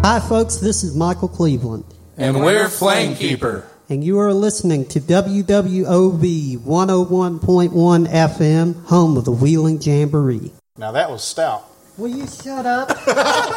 Hi, folks. This is Michael Cleveland. And we're Flamekeeper. And you are listening to WWOV 101.1 FM, home of the Wheeling Jamboree. Now that was stout. Will you shut up?